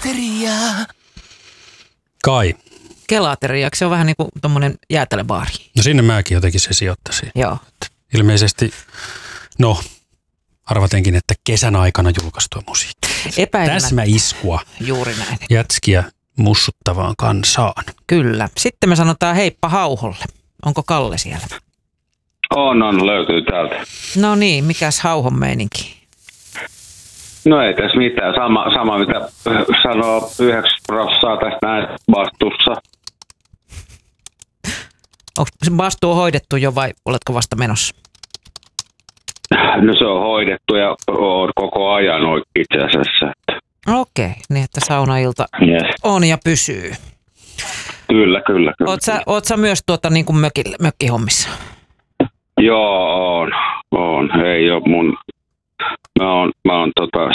Kelateriaa. Kai. Kelateriaksi se on vähän niin kuin tommonen jäätelöbaari. No sinne mäkin jotenkin se sijoittaisin. Joo. Ilmeisesti, no arvatenkin, että kesän aikana julkaistua musiikkia. Epäilemättä. Täsmäiskua. Juuri näin. Jätskiä mussuttavaan kansaan. Kyllä. Sitten me sanotaan heippa Hauholle. Onko Kalle siellä? On, löytyy täältä. No niin, mikäs Hauhon meininki? No ei tässä mitään. Sama mitä sanoo 9% tästä näin vastuussa. Onko se vastuu hoidettu jo vai oletko vasta menossa? No se on hoidettu ja on koko ajan itse asiassa. Okei, niin että saunailta Yes. on ja pysyy. Kyllä. Oot sä myös niin kuin mökkihommissa? Joo, on. Ei ole mun... Mä oon